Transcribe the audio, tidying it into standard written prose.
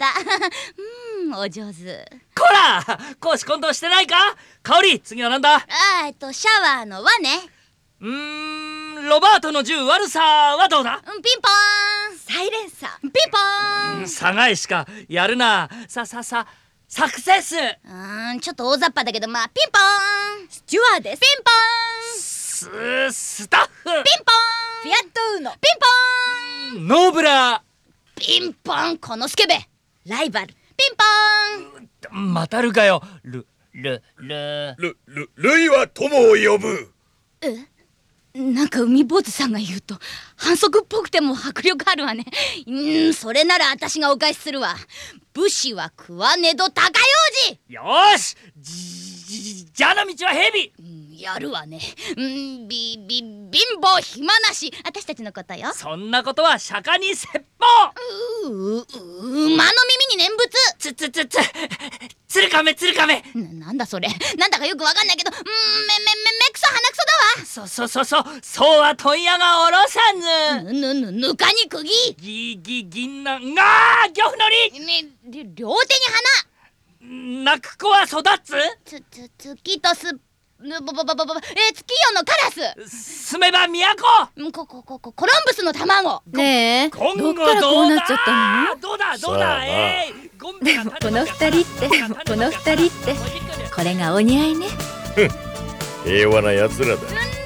た。お上手。 こら、公私混同してないか。香り、次はなんだ。 シャワーの輪ね。 ロバートの銃悪さはどうだ。 ピンポーン。サイレンサー。ピンポーン。 サガイしかやるな。サクセス。 ちょっと大雑把だけど、まあピンポーン。スチュワーです。ピンポーン。 スタッフ。 ピンポーン。フィアットウーノ。ピンポーン。 ノーブラ。 ピンポン。このスケベ。ライバル。ピンポーン。 またるかよ。ルイは友を呼ぶ。 なんか海坊主さんが言うと反則っぽくても迫力あるわね。それなら私がお返しするわ。武士は食わねど高用事。 よーし。じゃあの道は蛇。 やるわね。貧乏暇なし。私たちのことよ。 そんなことは釈迦に説法。 馬の耳に念仏。 鶴亀。 なんだそれ。なんだかよくわかんないけど、めくそ鼻くそだわ。 そうは問屋がおろさぬ。 ぬかに釘。 銀杏が漁夫のり。 両手に泣く子は育つ。 月とす月夜のカラス。 住めば都。 コロンブスの卵。 ねえ、 どっからこうなっちゃったの？ どうだ。 でもこの二人ってこれがお似合いね。 平和な奴らだ。